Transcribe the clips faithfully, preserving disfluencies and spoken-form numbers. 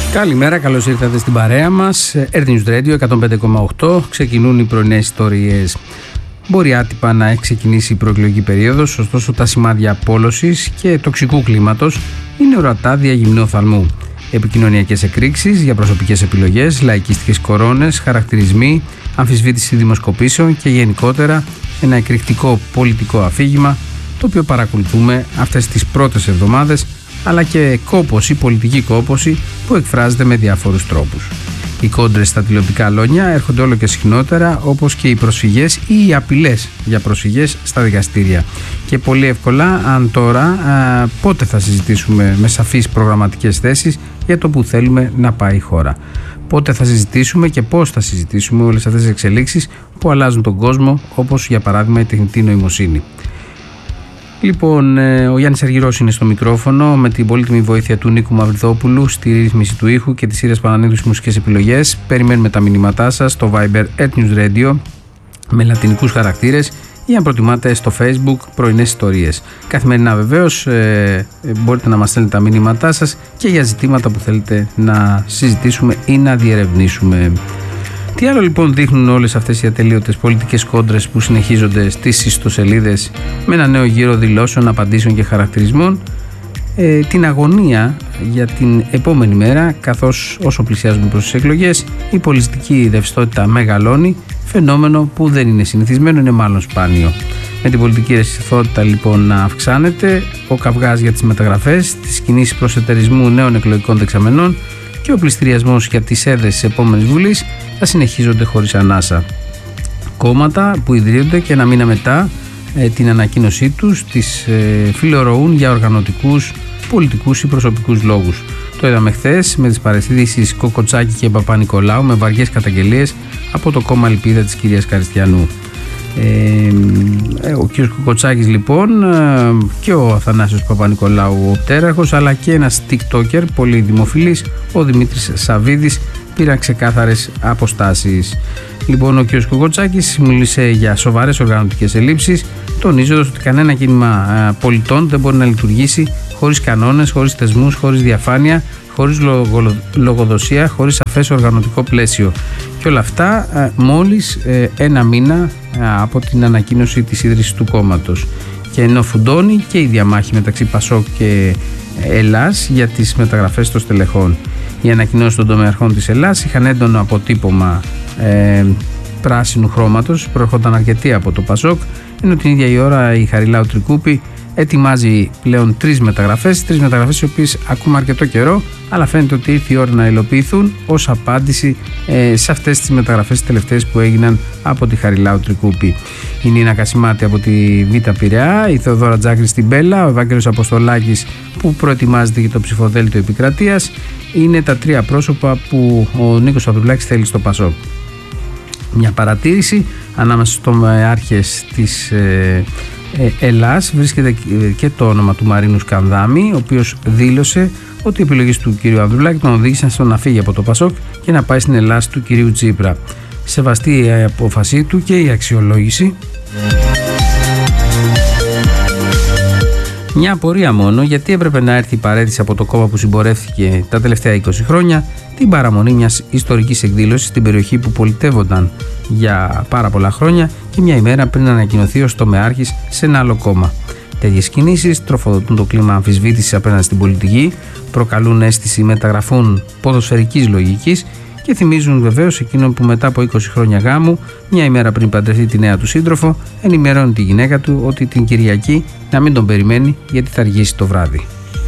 Καλημέρα, καλώς ήρθατε στην παρέα μας. Earth News Radio εκατόν πέντε κόμμα οκτώ. Ξεκινούν οι πρωινές ιστορίες. Μπορεί άτυπα να έχει ξεκινήσει η προεκλογική περίοδος, ωστόσο τα σημάδια απόλωσης και τοξικού κλίματος είναι ορατά δια γυμνού οφθαλμού. Επικοινωνιακές εκρήξεις για προσωπικές επιλογές, λαϊκιστικές κορώνες, χαρακτηρισμοί, αμφισβήτηση δημοσκοπήσεων και γενικότερα ένα εκρηκτικό πολιτικό αφήγημα, το οποίο παρακολουθούμε αυτές τις πρώτες εβδομάδες, αλλά και κόπωση, πολιτική κόπωση που εκφράζεται με διάφορους τρόπους. Οι κόντρες στα τηλεοπτικά λόγια έρχονται όλο και συχνότερα, όπως και οι προσφυγές ή οι απειλές για προσφυγές στα δικαστήρια. Και πολύ εύκολα, αν τώρα, α, πότε θα συζητήσουμε με σαφείς προγραμματικές θέσεις για το που θέλουμε να πάει η χώρα. Πότε θα συζητήσουμε και πώς θα συζητήσουμε όλες αυτές τις εξελίξεις που αλλάζουν τον κόσμο, όπως για παράδειγμα η τεχνητή νοημοσύνη. Λοιπόν, ο Γιάννης Αργυρός είναι στο μικρόφωνο με την πολύτιμη βοήθεια του Νίκου Μαυριδόπουλου στη ρύθμιση του ήχου και της Ήρας Πανανίδου στις μουσικές επιλογές. Περιμένουμε τα μηνύματά σας στο Viber Earth News Radio με λατινικούς χαρακτήρες ή αν προτιμάτε στο Facebook πρωινές ιστορίες. Καθημερινά βεβαίως ε, μπορείτε να μας στέλνετε τα μηνύματά σας και για ζητήματα που θέλετε να συζητήσουμε ή να διερευνήσουμε. Τι άλλο λοιπόν δείχνουν όλες αυτές οι ατελείωτες πολιτικές κόντρες που συνεχίζονται στις ιστοσελίδες με ένα νέο γύρο δηλώσεων, απαντήσεων και χαρακτηρισμών? Ε, την αγωνία για την επόμενη μέρα, καθώς όσο πλησιάζουμε προς τις εκλογές η πολιτική ρευστότητα μεγαλώνει, φαινόμενο που δεν είναι συνηθισμένο, είναι μάλλον σπάνιο. Με την πολιτική ρευστότητα λοιπόν να αυξάνεται, ο καυγάς για τις μεταγραφές, τις κινήσεις προσετερισμού νέων εκλογικών δεξαμενών και ο πληστηριασμός για τις έδρες της επόμενης Βουλής θα συνεχίζονται χωρίς ανάσα. Κόμματα που ιδρύονται και ένα μήνα μετά ε, την ανακοίνωσή τους τις ε, φιλορωούν για οργανωτικούς, πολιτικούς ή προσωπικούς λόγους. Το είδαμε χθες με τις παραισθήσεις Κοκοτσάκη και Παπα-Νικολάου με βαριές καταγγελίες από το κόμμα Ελπίδα της κυρίας Καριστιανού. Ε, ο κ. Κοκοτσάκης λοιπόν ε, και ο Αθανάσιος Παπα-Νικολάου ο πτέραρχος, αλλά και ένας TikToker πολύ δημοφιλής, ο Δημήτρης Σαββίδης, πήραν ξεκάθαρες αποστάσεις. Λοιπόν, ο κ. Κοκοτσάκης μίλησε για σοβαρές οργανωτικές ελλείψεις, τονίζοντας ότι κανένα κίνημα ε, πολιτών δεν μπορεί να λειτουργήσει χωρίς κανόνες, χωρίς θεσμούς, χωρίς διαφάνεια, χωρίς λογο, λογοδοσία, χωρίς σαφές οργανωτικό πλαίσιο. Και όλα αυτά ε, μόλις ε, ένα μήνα ε, από την ανακοίνωση της ίδρυσης του κόμματος. Και ενώ φουντώνει και η διαμάχη μεταξύ Πασόκ και Ελλάς για τις μεταγραφές των στελεχών. Οι ανακοινώσεις των τομεαρχών της Ελλάς είχαν έντονο αποτύπωμα ε, πράσινου χρώματος, προερχόταν αρκετοί από το Πασόκ, ενώ την ίδια η ώρα η Χαριλάου Τρικούπη ετοιμάζει πλέον τρεις μεταγραφές, τρεις μεταγραφές οι οποίες ακούμε αρκετό καιρό, αλλά φαίνεται ότι ήρθε η ώρα να υλοποιηθούν ως απάντηση ε, σε αυτές τις μεταγραφές τελευταίες που έγιναν από τη Χαριλάου Τρικούπη. Η Νίνα Κασιμάτη από τη Β' Πειραιά, η Θεοδόρα Τζάκρη στην Μπέλα, ο Ευάγγελος Αποστολάκης που προετοιμάζεται για το ψηφοδέλτιο επικρατείας, είναι τα τρία πρόσωπα που ο Νίκος Ανδρουλάκης θέλει στο Πασόκ. Μια παρατήρηση ανάμεσα στους τομεάρχες της ε, ε, Ελλάς βρίσκεται και το όνομα του Μαρίνου Σκανδάμη, ο οποίος δήλωσε ότι οι επιλογές του κ. Ανδρουλάκη τον οδήγησαν στο να φύγει από το Πασόκ και να πάει στην Ελλάς του κ. Τσίπρα. Σεβαστή η απόφασή του και η αξιολόγηση. Μια απορία μόνο, γιατί έπρεπε να έρθει η παραίτηση από το κόμμα που συμπορεύτηκε τα τελευταία είκοσι χρόνια την παραμονή μιας ιστορικής εκδήλωσης στην περιοχή που πολιτεύονταν για πάρα πολλά χρόνια και μια ημέρα πριν ανακοινωθεί ως τομεάρχης σε ένα άλλο κόμμα. Τέτοιες κινήσεις τροφοδοτούν το κλίμα αμφισβήτησης απέναντι στην πολιτική, προκαλούν αίσθηση μεταγραφών ποδοσφαιρικής λογικής και θυμίζουν βεβαίως εκείνον που μετά από είκοσι χρόνια γάμου, μια ημέρα πριν παντρευτεί τη νέα του σύντροφο, ενημερώνει τη γυναίκα του ότι την Κυριακή να μην τον περιμένει γιατί θα αργήσει το βράδυ.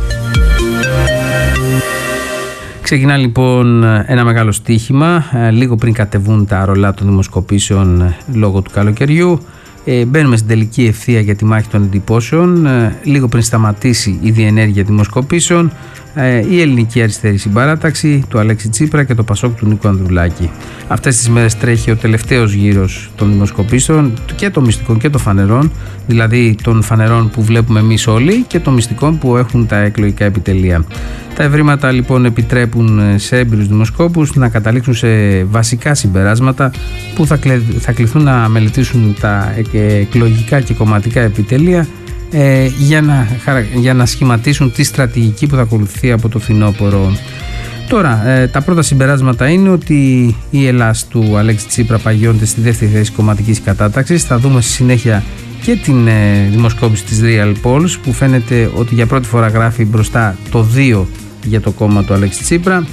Ξεκινά λοιπόν ένα μεγάλο στοίχημα, λίγο πριν κατεβούν τα ρολά των δημοσκοπήσεων λόγω του καλοκαιριού. Ε, μπαίνουμε στην τελική ευθεία για τη μάχη των εντυπώσεων, ε, λίγο πριν σταματήσει η διενέργεια δημοσκοπήσεων, ε, η ελληνική αριστερή συμπαράταξη του Αλέξη Τσίπρα και το Πασόκ του Νίκου Ανδρουλάκη. Αυτές τις μέρες τρέχει ο τελευταίος γύρος των δημοσκοπήσεων και των μυστικών και των φανερών, δηλαδή των φανερών που βλέπουμε εμείς όλοι και των μυστικών που έχουν τα εκλογικά επιτελεία. Τα ευρήματα λοιπόν επιτρέπουν σε έμπειρους δημοσκόπους να καταλήξουν σε βασικά συμπεράσματα που θα, κλε... θα κληθούν να μελετήσουν τα εκλογικά και κομματικά επιτελεία ε, για, να... για να σχηματίσουν τη στρατηγική που θα ακολουθεί από το φθινόπωρο. Τώρα, ε, τα πρώτα συμπεράσματα είναι ότι η Ελλάς του Αλέξη Τσίπρα παγιώνεται στη δεύτερη θέση κομματικής κατάταξης. Θα δούμε στη συνέχεια και την ε, δημοσκόπηση της Real Polls, που φαίνεται ότι για πρώτη φορά γράφει μπροστά το δύο για το κόμμα του Αλέξη Τσίπρα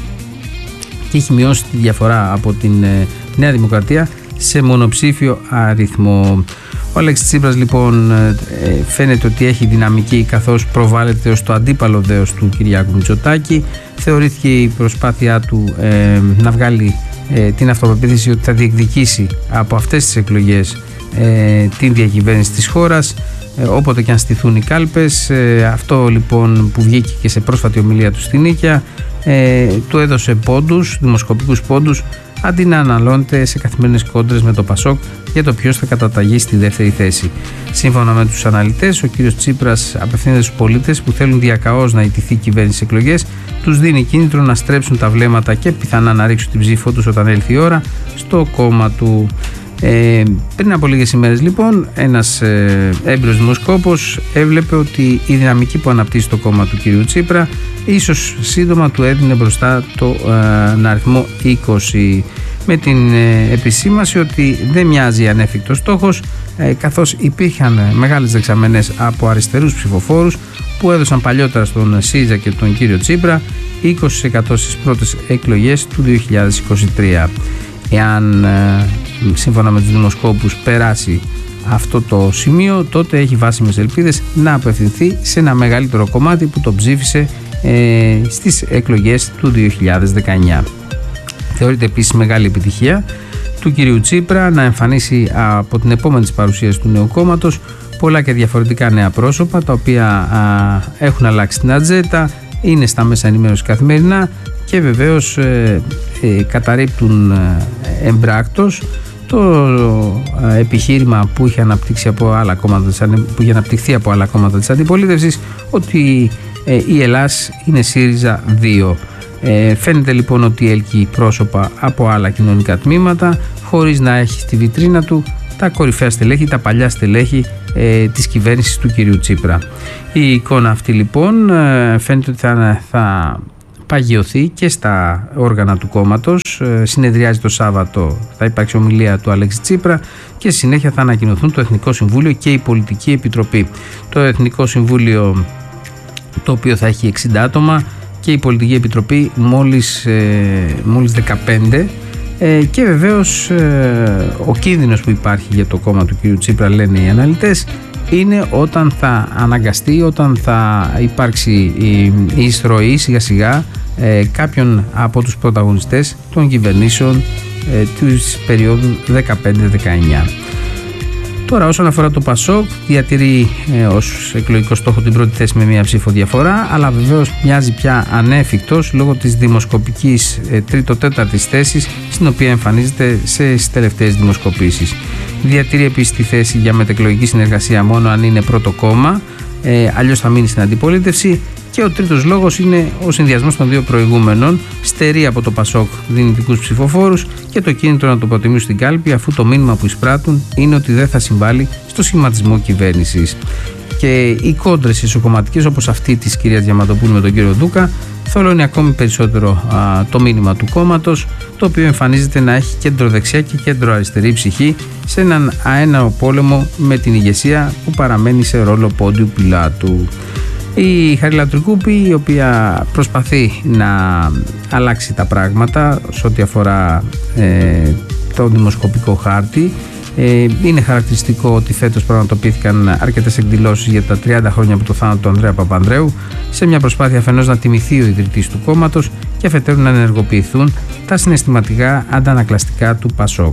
και έχει μειώσει τη διαφορά από την ε, Νέα Δημοκρατία σε μονοψήφιο αριθμό. Ο Αλέξης Τσίπρας λοιπόν ε, φαίνεται ότι έχει δυναμική, καθώς προβάλλεται ως το αντίπαλο δέος του Κυριάκου Μητσοτάκη. Θεωρήθηκε η προσπάθειά του ε, να βγάλει ε, την αυτοπεποίθηση ότι θα διεκδικήσει από αυτές τις εκλογές ε, την διακυβέρνηση της χώρας, ε, όποτε και αν στηθούν οι κάλπες. Ε, αυτό λοιπόν που βγήκε και σε πρόσφατη ομιλία του στην Νίκαια, ε, του έδωσε πόντους, δημοσκοπικούς πόντους, αντί να αναλώνεται σε καθημερινές κόντρες με το Πασόκ για το ποιος θα καταταγεί στη δεύτερη θέση. Σύμφωνα με τους αναλυτές, ο κύριος Τσίπρας απευθύνεται στους πολίτες που θέλουν διακαώς να ιτηθεί η κυβέρνηση στις εκλογές, τους δίνει κίνητρο να στρέψουν τα βλέμματα και πιθανά να ρίξουν την ψήφο τους όταν έλθει η ώρα στο κόμμα του. Ε, πριν από λίγες ημέρες λοιπόν, ένας ε, έμπειρος δημοσκόπος έβλεπε ότι η δυναμική που αναπτύσσει το κόμμα του κυρίου Τσίπρα ίσως σύντομα του έδινε μπροστά το ε, αριθμό είκοσι, με την ε, επισήμαση ότι δεν μοιάζει ανέφικτος στόχος, ε, καθώς υπήρχαν μεγάλες δεξαμενές από αριστερούς ψηφοφόρους που έδωσαν παλιότερα στον ΣΥΡΙΖΑ και τον κύριο Τσίπρα είκοσι τοις εκατό στις πρώτες εκλογές του δύο χιλιάδες είκοσι τρία. Εάν σύμφωνα με τους δημοσκόπους περάσει αυτό το σημείο, τότε έχει βάσιμες ελπίδες να απευθυνθεί σε ένα μεγαλύτερο κομμάτι που το ψήφισε ε, στις εκλογές του δύο χιλιάδες δεκαεννιά. Θεωρείται επίσης μεγάλη επιτυχία του κυρίου Τσίπρα να εμφανίσει από την επόμενη της παρουσίαση του νέου κόμματος πολλά και διαφορετικά νέα πρόσωπα, τα οποία α, έχουν αλλάξει την ατζέντα, είναι στα μέσα ενημέρωση καθημερινά και βεβαίως ε, ε, καταρρίπτουν ε, εμπράκτος το ε, επιχείρημα που είχε, αναπτύξει από άλλα κόμματα, που είχε αναπτυχθεί από άλλα κόμματα της αντιπολίτευσης, ότι ε, η Ελλάς είναι ΣΥΡΙΖΑ δύο. Ε, φαίνεται λοιπόν ότι έλκει πρόσωπα από άλλα κοινωνικά τμήματα, χωρίς να έχει στη βιτρίνα του τα κορυφαία στελέχη, τα παλιά στελέχη ε, της κυβέρνησης του κυρίου Τσίπρα. Η εικόνα αυτή λοιπόν ε, φαίνεται ότι θα, θα παγιωθεί και στα όργανα του κόμματος. Ε, συνεδριάζει το Σάββατο, θα υπάρξει ομιλία του Αλέξη Τσίπρα και συνέχεια θα ανακοινωθούν το Εθνικό Συμβούλιο και η Πολιτική Επιτροπή. Το Εθνικό Συμβούλιο, το οποίο θα έχει εξήντα άτομα, και η Πολιτική Επιτροπή μόλις, ε, μόλις δεκαπέντε. Ε, και βεβαίως ε, ο κίνδυνος που υπάρχει για το κόμμα του κ. Τσίπρα, λένε οι αναλυτές, είναι όταν θα αναγκαστεί, όταν θα υπάρξει η, η εισρωή σιγά σιγά ε, κάποιων από τους πρωταγωνιστές των κυβερνήσεων ε, της περίοδου δεκαπέντε δεκαεννιά. Τώρα, όσον αφορά το Πασόκ, διατηρεί ε, ως εκλογικό στόχο την πρώτη θέση με μία ψήφο διαφορά, αλλά βεβαίως μοιάζει πια ανέφικτος λόγω της δημοσκοπικής ε, τρίτο-τέταρτης θέσης, στην οποία εμφανίζεται στις τελευταίες δημοσκοπήσεις. Διατηρεί επίσης τη θέση για μετεκλογική συνεργασία μόνο αν είναι πρώτο κόμμα, ε, αλλιώς θα μείνει στην αντιπολίτευση. Και ο τρίτος λόγος είναι ο συνδυασμός των δύο προηγούμενων. Στερεί από το Πασόκ δυνητικούς ψηφοφόρους και το κίνητρο να το προτιμήσουν στην κάλπη, αφού το μήνυμα που εισπράττουν είναι ότι δεν θα συμβάλλει στο σχηματισμό κυβέρνησης. Και οι κόντρες ισοκομματικές, όπως αυτή της κυρίας Διαμαντοπούλου με τον κύριο Δούκα, θολώνει ακόμη περισσότερο α, το μήνυμα του κόμματος, το οποίο εμφανίζεται να έχει κέντρο-δεξιά και κέντρο-αριστερή ψυχή σε έναν αέναο πόλεμο με την ηγεσία που παραμένει σε ρόλο πόντιου πιλάτου. Η Χαρίλα Τρικούπη, η οποία προσπαθεί να αλλάξει τα πράγματα σε ό,τι αφορά ε, το δημοσκοπικό χάρτη. Ε, είναι χαρακτηριστικό ότι φέτος πραγματοποιήθηκαν αρκετές εκδηλώσεις για τα τριάντα χρόνια από το θάνατο του Ανδρέα Παπανδρέου, σε μια προσπάθεια αφενός να τιμηθεί ο ιδρυτής του κόμματος και αφετέρου να ενεργοποιηθούν τα συναισθηματικά αντανακλαστικά του Πασόκ.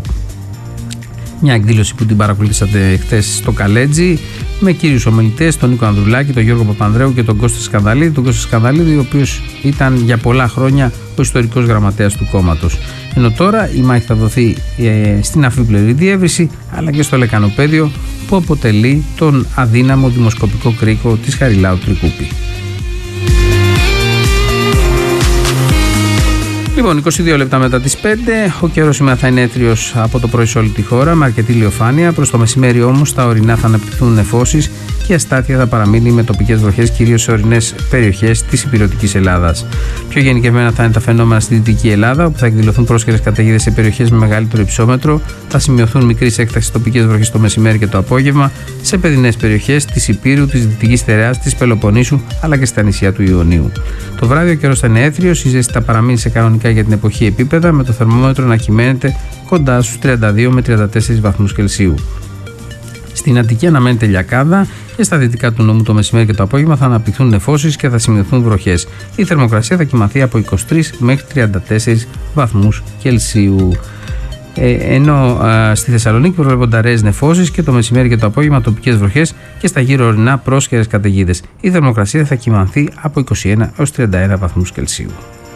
Μια εκδήλωση που την παρακολουθήσατε χθες στο Καλέτζι, με κύριους ομιλητές, τον Νίκο Ανδρουλάκη, τον Γιώργο Παπανδρέου και τον Κώστα Σκανδαλίδη. Τον Κώστα Σκανδαλίδη, ο οποίος ήταν για πολλά χρόνια ο ιστορικός γραμματέας του κόμματος. Ενώ τώρα η μάχη θα δοθεί ε, στην αφίπλερη διεύρυνση, αλλά και στο λεκανοπέδιο, που αποτελεί τον αδύναμο δημοσκοπικό κρίκο της Χαριλάου Τρικούπη. Λοιπόν, είκοσι δύο λεπτά μετά τις πέντε, ο καιρός σήμερα θα είναι έθριος από το πρωί σε όλη τη χώρα, με αρκετή ηλιοφάνεια. Προς το μεσημέρι όμως, στα ορεινά θα αναπτυχθούν νεφώσεις και η αστάθεια θα παραμείνει με τοπικές βροχές, κυρίως σε ορεινές περιοχές της υπηρετικής Ελλάδας. Πιο γενικευμένα θα είναι τα φαινόμενα στη Δυτική Ελλάδα, όπου θα εκδηλωθούν πρόσχερες καταιγίδες σε περιοχές με μεγαλύτερο υψόμετρο, θα σημειωθούν μικρής έκτασης τοπικές βροχές το μεσημέρι και το απόγευμα σε παιδινές περιοχές της Υπήρου, της Δυτικής Στερεάς, της Πελοποννήσου αλλά και στα νησιά του Ιωνίου. Το βράδυ ο καιρός θα είναι έθριος, η ζέστη θα παραμείνει σε κανονικά για την εποχή επίπεδα, με το θερμόμετρο να κυμαίνεται κοντά στους τριάντα δύο με τριάντα τέσσερις βαθμούς Κελσίου. Στην Αττική αναμένεται λιακάδα και στα δυτικά του νόμου το μεσημέρι και το απόγευμα θα αναπτυχθούν νεφώσεις και θα σημειωθούν βροχές. Η θερμοκρασία θα κυμανθεί από είκοσι τρεις μέχρι τριάντα τέσσερις βαθμούς Κελσίου. Ε, ενώ α, στη Θεσσαλονίκη προβλέπονται αραιές νεφώσεις και το μεσημέρι και το απόγευμα τοπικές βροχές και στα γύρω ορεινά πρόσχερες καταιγίδες. Η θερμοκρασία θα κυμανθεί από είκοσι ένα έως τριάντα ένα βαθμούς Κελσίου.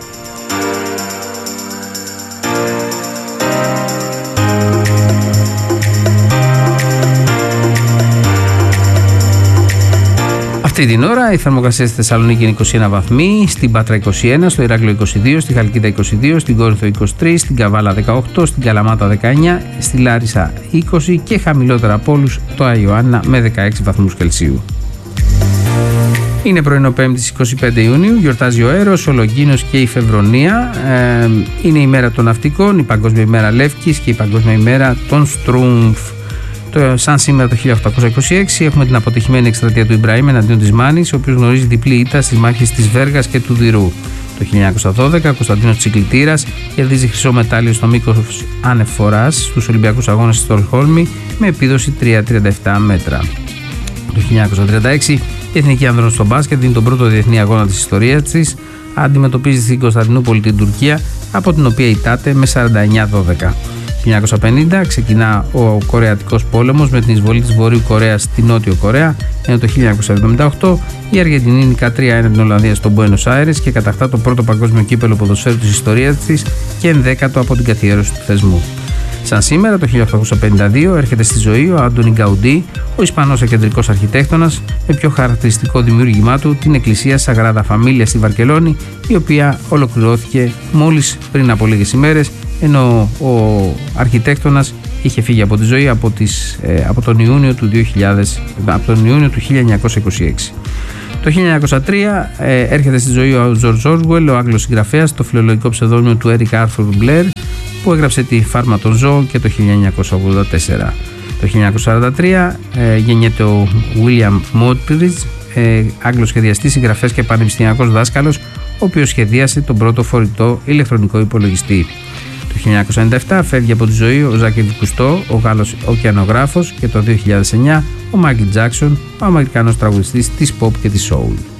Αυτή την ώρα η θερμοκρασία στη Θεσσαλονίκη είναι είκοσι ένα βαθμοί, στην Πάτρα είκοσι ένα, στο Ηράκλειο είκοσι δύο, στη Χαλκίδα είκοσι δύο, στην Κόρινθο είκοσι τρία, στην Καβάλα δεκαοκτώ, στην Καλαμάτα δεκαεννιά, στη Λάρισα είκοσι και χαμηλότερα από όλους το Άγιο Ιωάννα με δεκαέξι βαθμούς Κελσίου. Είναι πρωινό Πέμπτης είκοσι πέντε Ιουνίου, γιορτάζει ο Έρος, ο Λογγίνος και η Φεβρονία. Ε, είναι η μέρα των ναυτικών, η Παγκόσμια ημέρα Λεύκης και η Παγκόσμια ημέρα των Στρούμφ. Το, σαν σήμερα το χίλια οκτακόσια είκοσι έξι έχουμε την αποτυχημένη εκστρατεία του Ιμπραήμ εναντίον της Μάνης, ο οποίος γνωρίζει διπλή ήττα στις μάχες της Βέργας και του Δηρού. Το χίλια εννιακόσια δώδεκα ο Κωνσταντίνος Τσικλητήρας κερδίζει χρυσό μετάλλιο στο μήκος ανεφοράς στους Ολυμπιακούς Αγώνες στη Στοκχόλμη με επίδοση τρία κόμμα τριάντα επτά μέτρα. Το χίλια εννιακόσια τριάντα έξι η Εθνική Άνδρων στο μπάσκετ δίνει τον πρώτο διεθνή αγώνα της ιστορίας της, αντιμετωπίζει στην Κωνσταντινούπολη την Τουρκία, από την οποία ητάται με σαράντα εννιά δώδεκα. Το χίλια εννιακόσια πενήντα ξεκινά ο Κορεατικός πόλεμος με την εισβολή της Βορείου Κορέας στη Νότιο Κορέα, ενώ το χίλια εννιακόσια εβδομήντα οκτώ η Αργεντινή νικά τρία ένα την Ολλανδία στο Μπουένος Άιρες και κατακτά το πρώτο παγκόσμιο κύπελλο ποδοσφαίρου της ιστορίας της και ενδέκατο από την καθιέρωση του θεσμού. Σαν σήμερα, το χίλια οκτακόσια πενήντα δύο έρχεται στη ζωή ο Άντονι Γκαουντί, ο Ισπανός εκεντρικός αρχιτέκτονας, με πιο χαρακτηριστικό δημιούργημά του την εκκλησία Σαγράδα Φαμίλια στη Βαρκελόνη, η οποία ολοκληρώθηκε μόλις πριν από λίγες ημέρες, ενώ ο αρχιτέκτονας είχε φύγει από τη ζωή από, τις, ε, από, τον, Ιούνιο του δύο χιλιάδες, από τον Ιούνιο του χίλια εννιακόσια είκοσι έξι. Το χίλια εννιακόσια τρία ε, έρχεται στη ζωή ο Τζορτζ Όρουελ, ο Άγγλος συγγραφέας, το φιλολογικό ψευδόνυμο του Έρικ Άρθουρ Μπλερ, που έγραψε τη Φάρμα των Ζώων και το χίλια εννιακόσια ογδόντα τέσσερα. Το χίλια εννιακόσια σαράντα τρία ε, γεννιέται ο Βίλιαμ Μότριτζ, ε, Άγγλος σχεδιαστής, συγγραφέας και πανεπιστημιακός δάσκαλος, ο οποίος σχεδίασε τον πρώτο φορητό ηλεκτρονικό υπολογιστή. Το χίλια εννιακόσια ενενήντα επτά φεύγει από τη ζωή ο Ζακ Κουστό, ο Γάλλος ωκεανογράφος, και το δύο χιλιάδες εννιά ο Μάικλ Τζάκσον, ο Αμερικανός τραγουδιστής της pop και της soul.